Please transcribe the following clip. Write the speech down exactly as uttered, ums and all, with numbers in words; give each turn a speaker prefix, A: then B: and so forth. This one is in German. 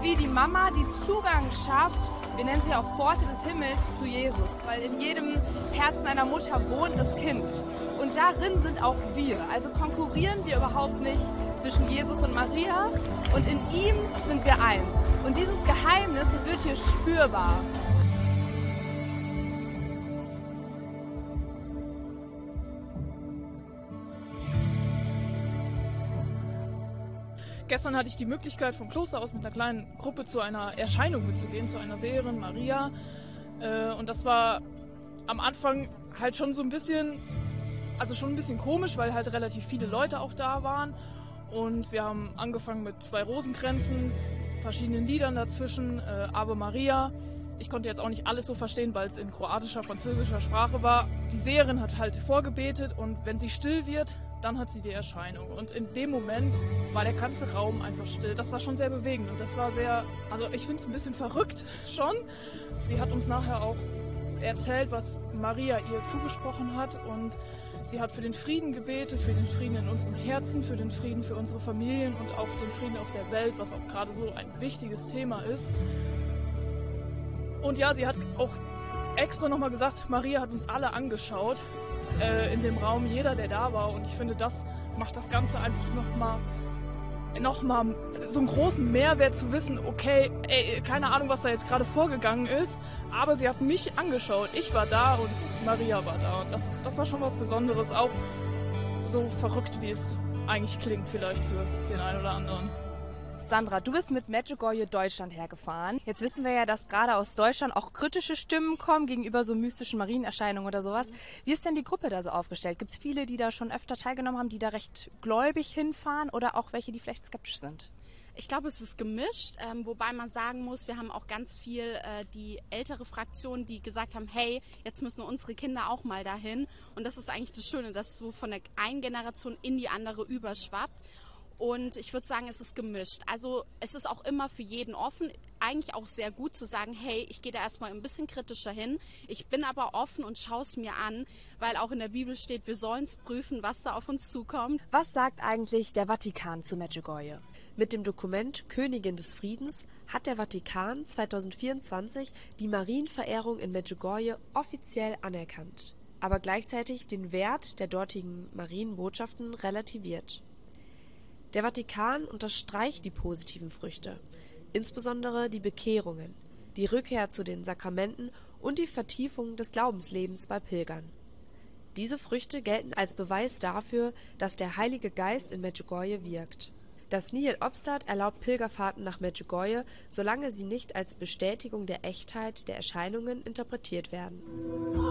A: wie die Mama, die Zugang schafft, wir nennen sie auch Pforte des Himmels, zu Jesus, weil in jedem Herzen einer Mutter wohnt das Kind. Und darin sind auch wir. Also konkurrieren wir überhaupt nicht zwischen Jesus und Maria und in ihm sind wir eins. Und dieses Geheimnis, das wird hier spürbar.
B: Gestern hatte ich die Möglichkeit, vom Kloster aus mit einer kleinen Gruppe zu einer Erscheinung mitzugehen, zu einer Seherin, Maria. Und das war am Anfang halt schon so ein bisschen, also schon ein bisschen komisch, weil halt relativ viele Leute auch da waren. Und wir haben angefangen mit zwei Rosenkränzen, verschiedenen Liedern dazwischen, Ave Maria. Ich konnte jetzt auch nicht alles so verstehen, weil es in kroatischer, französischer Sprache war. Die Seherin hat halt vorgebetet und wenn sie still wird, dann hat sie die Erscheinung. Und in dem Moment war der ganze Raum einfach still. Das war schon sehr bewegend und das war sehr, also ich finde es ein bisschen verrückt schon. Sie hat uns nachher auch erzählt, was Maria ihr zugesprochen hat und sie hat für den Frieden gebetet, für den Frieden in unserem Herzen, für den Frieden für unsere Familien und auch den Frieden auf der Welt, was auch gerade so ein wichtiges Thema ist. Und ja, sie hat auch extra nochmal gesagt, Maria hat uns alle angeschaut äh, in dem Raum, jeder, der da war. Und ich finde, das macht das Ganze einfach nochmal noch mal so einen großen Mehrwert zu wissen, okay, ey, keine Ahnung, was da jetzt gerade vorgegangen ist, aber sie hat mich angeschaut. Ich war da und Maria war da. Und das, das war schon was Besonderes, auch so verrückt, wie es eigentlich klingt vielleicht für den einen oder anderen.
A: Sandra, du bist mit Medjugorje Deutschland hergefahren. Jetzt wissen wir ja, dass gerade aus Deutschland auch kritische Stimmen kommen gegenüber so mystischen Marienerscheinungen oder sowas. Wie ist denn die Gruppe da so aufgestellt? Gibt es viele, die da schon öfter teilgenommen haben, die da recht gläubig hinfahren oder auch welche, die vielleicht skeptisch sind?
C: Ich glaube, es ist gemischt, ähm, wobei man sagen muss, wir haben auch ganz viel äh, die ältere Fraktion, die gesagt haben, hey, jetzt müssen unsere Kinder auch mal dahin. Und das ist eigentlich das Schöne, dass es so von der einen Generation in die andere überschwappt. Und ich würde sagen, es ist gemischt. Also es ist auch immer für jeden offen. Eigentlich auch sehr gut zu sagen, hey, ich gehe da erstmal ein bisschen kritischer hin. Ich bin aber offen und schaue es mir an, weil auch in der Bibel steht, wir sollen es prüfen, was da auf uns zukommt.
A: Was sagt eigentlich der Vatikan zu Medjugorje?
D: Mit dem Dokument Königin des Friedens hat der Vatikan zweitausendvierundzwanzig die Marienverehrung in Medjugorje offiziell anerkannt, aber gleichzeitig den Wert der dortigen Marienbotschaften relativiert. Der Vatikan unterstreicht die positiven Früchte, insbesondere die Bekehrungen, die Rückkehr zu den Sakramenten und die Vertiefung des Glaubenslebens bei Pilgern. Diese Früchte gelten als Beweis dafür, dass der Heilige Geist in Medjugorje wirkt. Das Nijel Obstad erlaubt Pilgerfahrten nach Medjugorje, solange sie nicht als Bestätigung der Echtheit der Erscheinungen interpretiert werden.